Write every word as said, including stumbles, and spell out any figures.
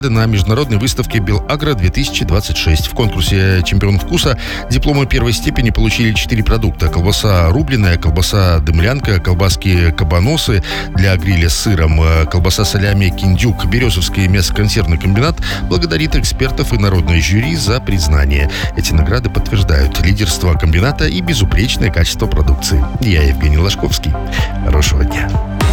на международной выставке «Белагро-две тысячи двадцать шесть». В конкурсе «Чемпион вкуса» дипломы первой степени получили четыре продукта. Колбаса рубленая, колбаса дымлянка, колбаски кабаносы для гриля с сыром, колбаса солями киндюк. Березовский мясоконсервный комбинат благодарит экспертов и народное жюри за признание. Эти награды подтверждают лидерство комбината и безупречное качество продукции. Я Евгений Ложковский. Хорошего дня.